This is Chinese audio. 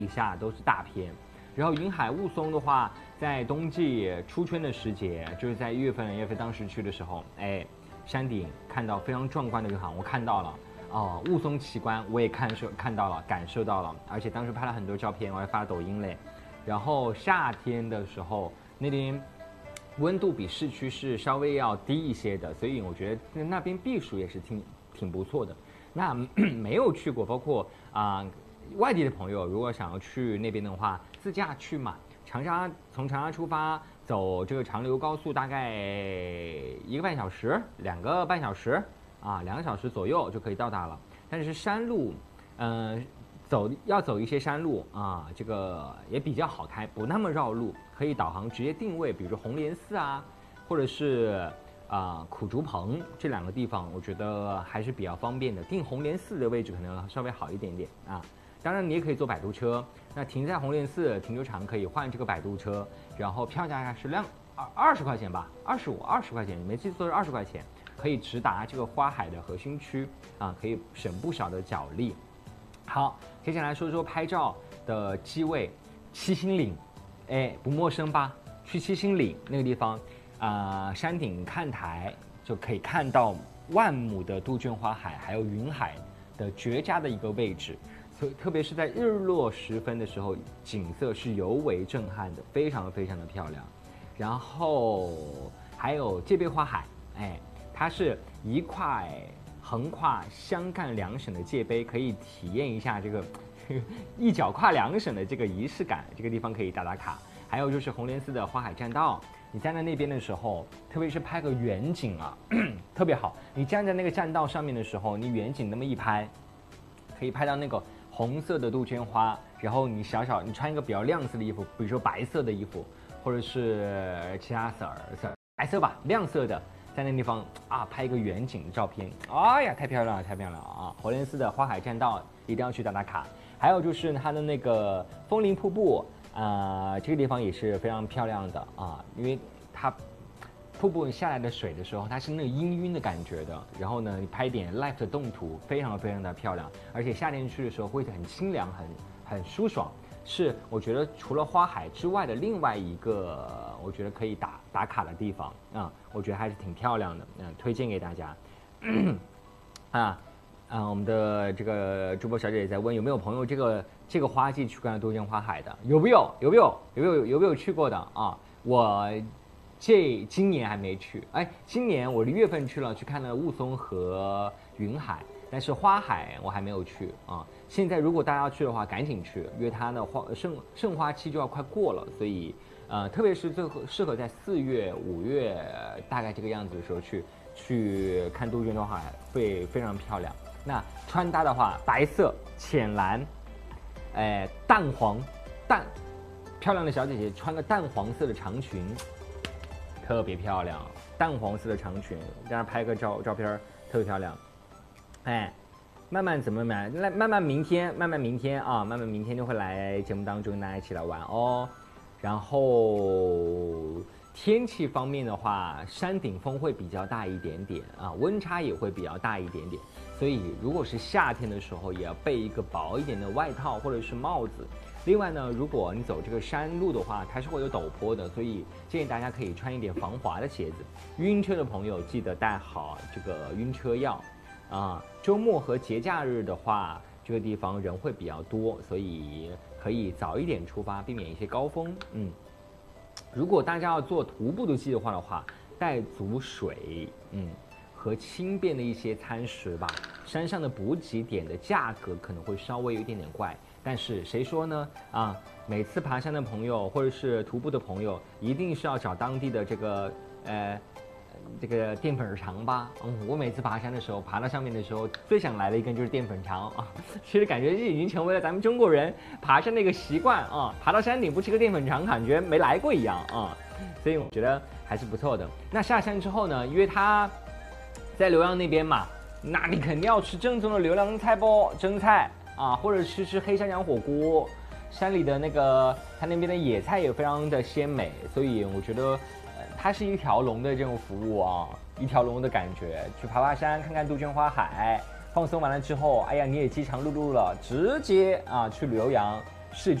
以下都是大片。然后云海雾凇的话，在冬季初春的时节，就是在1月份当时去的时候，哎，山顶看到非常壮观的云海，我看到了。哦，雾凇奇观我也看到了，感受到了，而且当时拍了很多照片，我还发了抖音嘞。然后夏天的时候，那边温度比市区是稍微要低一些的，所以我觉得那边避暑也是挺不错的。那没有去过，包括外地的朋友，如果想要去那边的话，自驾去嘛，从长沙出发，走这个长流高速，大概1个半小时、2个半小时2个小时左右就可以到达了。但是山路，要走一些山路这个也比较好开，不那么绕路，可以导航直接定位，比如说红莲寺或者是苦竹棚这2个地方，我觉得还是比较方便的。定红莲寺的位置可能稍微好一点点当然你也可以坐摆渡车，那停在红莲寺停车场可以换这个摆渡车，然后票价是20块钱吧，20块钱，每次都是20块钱，可以直达这个花海的核心区可以省不少的脚力。好，接下来说说拍照的机位，七星岭，不陌生吧？去七星岭那个地方山顶看台就可以看到万亩的杜鹃花海，还有云海的绝佳的一个位置。特别是在日落时分的时候，景色是尤为震撼的，非常非常的漂亮。然后还有界碑花海，它是一块横跨湘赣2省的界碑，可以体验一下这个一脚跨2省的这个仪式感，这个地方可以打卡。还有就是红莲寺的花海栈道，你站在那边的时候，特别是拍个远景特别好。你站在那个栈道上面的时候，你远景那么一拍，可以拍到那个红色的杜鹃花，然后你你穿一个比较亮色的衣服，比如说白色的衣服，或者是其他白色吧，亮色的，在那地方拍一个远景的照片，哎呀，太漂亮了，太漂亮了红莲寺的花海栈道一定要去打卡。还有就是它的那个枫林瀑布，这个地方也是非常漂亮的因为它瀑布下来的水的时候，它是那个氤氲的感觉的。然后呢，你拍一点 live 的动图，非常非常的漂亮。而且夏天去的时候会很清凉，很舒爽。是我觉得除了花海之外的另外一个，我觉得可以打卡的地方我觉得还是挺漂亮的，推荐给大家。我们的这个主播小姐也在问有没有朋友这个花季去看杜鹃花海的，有没有去过的我今年还没去，今年我1月份去了，去看了雾凇和云海，但是花海我还没有去现在如果大家要去的话，赶紧去，因为它的盛花期就要快过了，所以特别是最适合在4月、5月大概这个样子的时候去看杜鹃花海，会非常漂亮。那穿搭的话，白色、浅蓝，淡黄，漂亮的小姐姐穿个淡黄色的长裙，特别漂亮。淡黄色的长裙，在那拍个照片，特别漂亮。慢慢怎么买？慢慢明天就会来节目当中跟大家一起来玩哦。然后天气方面的话，山顶风会比较大一点点温差也会比较大一点点，所以如果是夏天的时候，也要备一个薄一点的外套或者是帽子。另外呢，如果你走这个山路的话，它是会有陡坡的，所以建议大家可以穿一点防滑的鞋子。晕车的朋友记得带好这个晕车药周末和节假日的话，这个地方人会比较多，所以可以早一点出发，避免一些高峰。如果大家要做徒步的计划的话，带足水和轻便的一些餐食吧。山上的补给点的价格可能会稍微有一点点怪，但是谁说呢每次爬山的朋友或者是徒步的朋友，一定是要找当地的这个淀粉肠吧。我每次爬山的时候，爬到上面的时候，最想来的一根就是淀粉肠其实感觉这已经成为了咱们中国人爬山的一个习惯爬到山顶不吃个淀粉肠，感觉没来过一样所以我觉得还是不错的。那下山之后呢，因为它在浏阳那边嘛，那你肯定要吃正宗的浏阳菜包蒸菜或者吃黑山羊火锅。山里的它那边的野菜也非常的鲜美，所以我觉得它是一条龙的这种服务一条龙的感觉。去爬山，看看杜鹃花海，放松完了之后，哎呀，你也饥肠辘辘了，直接去浏阳视